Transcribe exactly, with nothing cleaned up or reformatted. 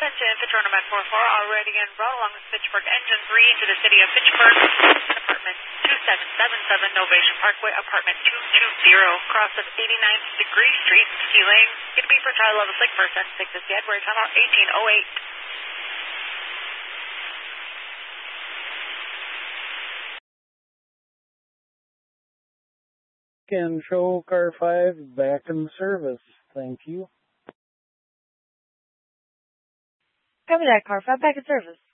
Attention, Fitchburg Nomad four four, already en route along the Fitchburg Engine three into the city of Fitchburg. Apartment two seven seven seven, Novation Parkway, apartment two two zero, cross of eighty-ninth Degree Street, Ski Lane. Going to be for child level sick person, six is the Edward, time out eighteen oh eight. Control car five back in service. Thank you. Copy that, car five back in service.